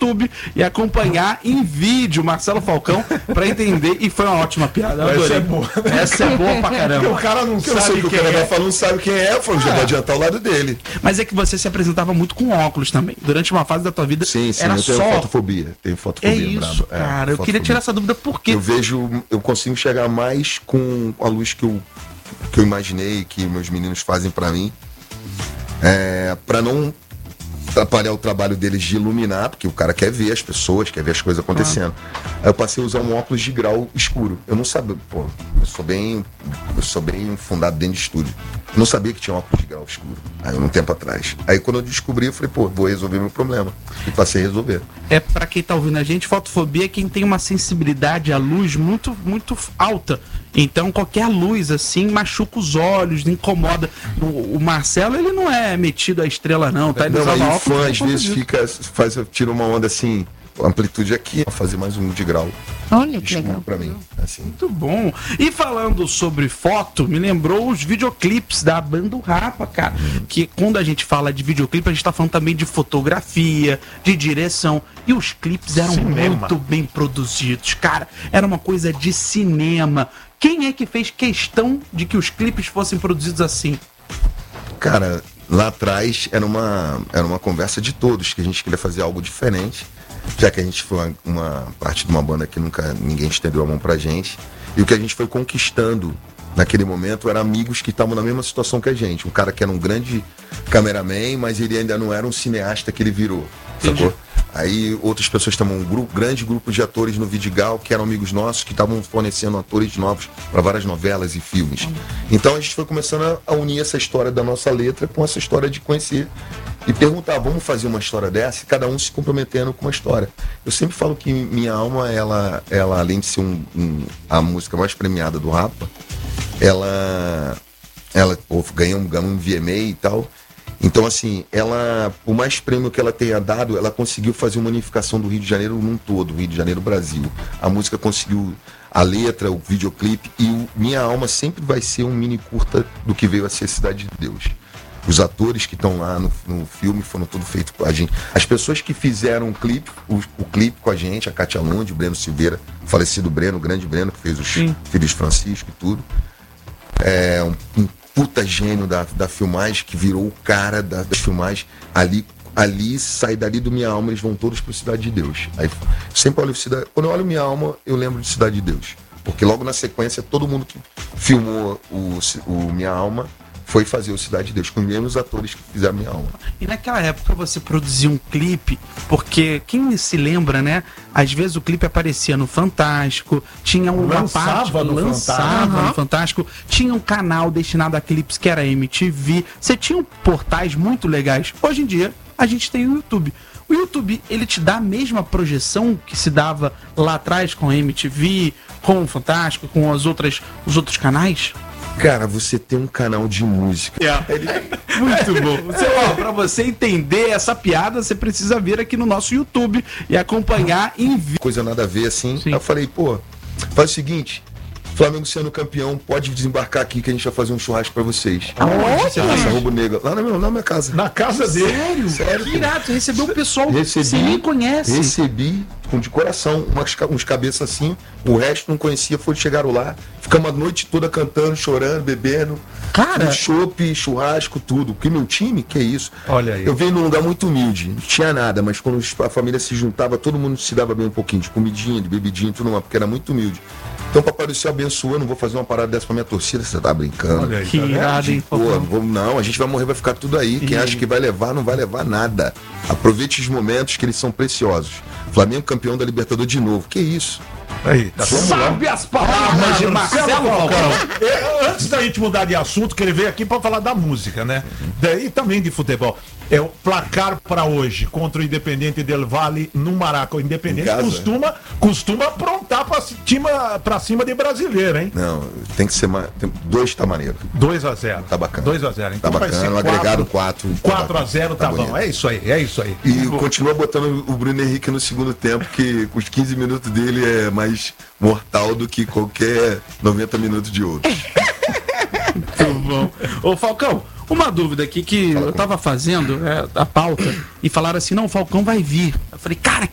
YouTube e acompanhar em vídeo Marcelo Falcão pra entender. E foi uma ótima piada. Eu adorei. Essa é boa pra caramba. Porque o cara não sabe o quem cara é. vai falando, sabe quem é, já vai adiantar o lado dele. Mas é que você se apresentava muito com óculos também. Durante uma fase da tua vida, Sim, era eu tenho só... fotofobia. Tenho fotofobia. É isso, braba. cara. Eu queria tirar essa dúvida por quê? Eu consigo chegar mais com a luz que eu imaginei, que meus meninos fazem pra mim, pra não atrapalhar o trabalho deles de iluminar, porque o cara quer ver as pessoas, quer ver as coisas acontecendo. Aí eu passei a usar um óculos de grau escuro. Eu não sabia, eu sou bem fundado dentro de estúdio. Eu não sabia que tinha um óculos de grau escuro, aí um tempo atrás. Aí quando eu descobri, eu falei, vou resolver meu problema. E passei a resolver. Pra quem tá ouvindo a gente, fotofobia é quem tem uma sensibilidade à luz muito, muito alta. Então qualquer luz assim machuca os olhos, incomoda. O Marcelo, ele não é metido à estrela não, tá? Ele Não, usava aí o óculos fã às vezes tira uma onda assim, amplitude aqui, fazer mais um de grau. Olha que legal. Pra mim, assim. Muito bom. E falando sobre foto, me lembrou os videoclipes da banda Rapa, cara. Que quando a gente fala de videoclipe, a gente tá falando também de fotografia, de direção. E os clipes eram muito bem produzidos, cara. Era uma coisa de cinema. Quem é que fez questão de que os clipes fossem produzidos assim? Cara, lá atrás era uma conversa de todos, que a gente queria fazer algo diferente, já que a gente foi uma parte de uma banda que nunca ninguém estendeu a mão pra gente. E o que a gente foi conquistando naquele momento eram amigos que estavam na mesma situação que a gente. Um cara que era um grande cameraman, mas ele ainda não era um cineasta que ele virou, sacou? Aí outras pessoas estavam, grande grupo de atores no Vidigal, que eram amigos nossos, que estavam fornecendo atores novos para várias novelas e filmes. Então a gente foi começando a unir essa história da nossa letra com essa história de conhecer e perguntar, vamos fazer uma história dessa? E cada um se comprometendo com uma história. Eu sempre falo que Minha Alma, ela além de ser a música mais premiada do Rapa, ela ganhou um VMA e tal. Então, assim, o mais prêmio que ela tenha dado, ela conseguiu fazer uma unificação do Rio de Janeiro num todo, Rio de Janeiro Brasil. A música conseguiu a letra, o videoclipe, e Minha Alma sempre vai ser um mini curta do que veio a ser Cidade de Deus. Os atores que estão lá no filme foram tudo feito com a gente. As pessoas que fizeram o clipe com a gente, a Kátia Lund, o Breno Silveira, o falecido Breno, o grande Breno, que fez os Filhos Francisco e tudo. Um puta gênio da filmagem, que virou o cara das filmagens. Ali, sai dali do Minha Alma, eles vão todos para Cidade de Deus. Aí, sempre olho quando eu olho Minha Alma, eu lembro de Cidade de Deus. Porque logo na sequência, todo mundo que filmou o Minha Alma foi fazer o Cidade de Deus, com os mesmos atores que fizeram Minha Alma. E naquela época você produzia um clipe, porque quem se lembra, né? Às vezes o clipe aparecia no Fantástico, tinha lançava no Fantástico, tinha um canal destinado a clipes que era a MTV, você tinha portais muito legais. Hoje em dia, a gente tem o YouTube. O YouTube, ele te dá a mesma projeção que se dava lá atrás com a MTV, com o Fantástico, com os outros canais? Cara, você tem um canal de música. Muito bom. Pra você entender essa piada, você precisa vir aqui no nosso YouTube e acompanhar em vídeo. Coisa nada a ver, assim. Aí eu falei, faz o seguinte, Flamengo sendo campeão, pode desembarcar aqui que a gente vai fazer um churrasco pra vocês. Aonde você fez? Roubo Negro. Lá na minha casa. Na casa dele. Sério? Que irado, você recebeu um pessoal que você nem conhece. Recebi de coração, uns cabeças assim, o resto não conhecia, chegaram lá, ficamos a noite toda cantando, chorando, bebendo. Cara, chopp, churrasco, tudo. Porque meu time, que é isso? Olha aí. Eu venho num lugar muito humilde, não tinha nada, mas quando a família se juntava, todo mundo se dava bem um pouquinho de comidinha, de bebidinha, tudo mais, porque era muito humilde. Então, Papai do Céu abençoa, não vou fazer uma parada dessa pra minha torcida, você tá brincando. Olha aí, que irado, hein? Não, a gente vai morrer, vai ficar tudo aí. Quem acha que vai levar, não vai levar nada. Aproveite os momentos que eles são preciosos. Flamengo campeão da Libertadores de novo. Que isso? Aí, Sabe as palavras de Marcelo Falcão. Antes da gente mudar de assunto, que ele veio aqui para falar da música, né? E também de futebol. É o placar para hoje contra o Independente Del Valle no Maraca. O Independente costuma aprontar para cima de brasileiro, hein? Não, tem que ser 2 tá maneiro. 2-0. Tá bacana. 2-0. Então tá bacana, o agregado 4. 4-0 tá bom. bonito. É isso aí. E continua botando o Bruno Henrique no segundo tempo, que os 15 minutos dele é mais mortal do que qualquer 90 minutos de outro. Muito bom. Ô, Falcão, uma dúvida aqui que eu tava fazendo a pauta e falaram assim, não, o Falcão vai vir. Eu falei, cara,